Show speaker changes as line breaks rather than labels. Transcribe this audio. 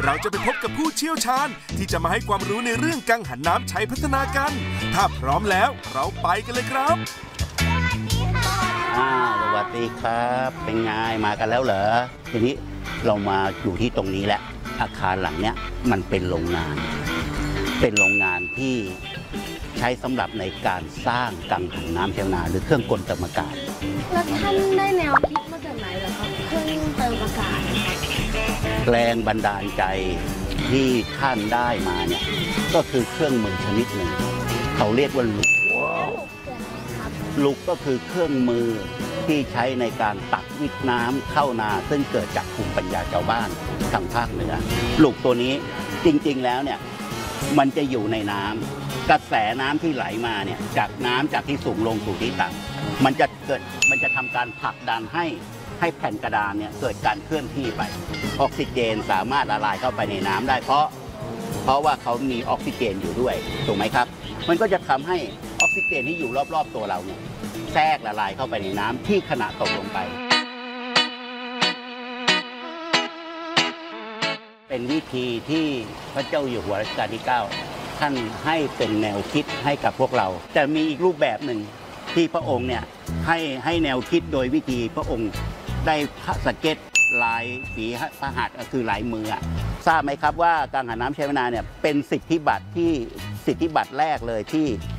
เราจะไปพบกับผู้เชี่ยวชาญที่จะมาให้ความรู้ในเรื่องกังหันน้ำใช้พัฒนากันถ้าพร้อมแล้วเราไปกันเลยครับ
สวัสดีครับเป็นไงมากันแล้วเหรอทีนี้เรามาอยู่ที่ตรงนี้แหละอาคารหลังเนี้ยมันเป็นโรงงานที่ใช้สำหรับในการสร้างกังหันน้ำชาวนาหรือเครื่องกลเติมอากาศ
แล้วท่านได้แนวคิดมาจากไหนเหรอครับเครื่องเติมอากาศ
แรงบันดาลใจที่ท่านได้มาเนี่ยก็คือเครื่องมือชนิดหนึ่งเขาเรียกว่าลุกก็คือเครื่องมือที่ใช้ในการตักวิทน้ำเข้านาซึ่งเกิดจากภูมิปัญญาชาวบ้านทางภาคเหนือลุกตัวนี้จริงๆแล้วเนี่ยมันจะอยู่ในน้ำกระแสน้ำที่ไหลมาเนี่ยจากที่สูงลงสู่ที่ต่ำมันจะทำการผลักดันให้แผ่นกระดานเนี่ยเกิดการเคลื่อนที่ไปออกซิเจนสามารถละลายเข้าไปในน้ำได้เพราะว่าเขามีออกซิเจนอยู่ด้วยถูกไหมครับมันก็จะทำให้ออกซิเจนที่อยู่รอบๆตัวเราเนี่ยแทรกละลายเข้าไปในน้ำที่ขณะตกลงไปเป็นวิธีที่พระเจ้าอยู่หัวรัชกาลที่9ท่านให้เป็นแนวคิดให้กับพวกเราแต่มีอีกรูปแบบหนึ่งที่พระองค์เนี่ยให้แนวคิดโดยวิธีพระองค์ได้สเก็ตลายฝีพระหัตถ์คือลายมือทราบไหมครับว่ากังหันน้ำชัยนาเนี่ยเป็นสิทธิบัตรแรกเลยที่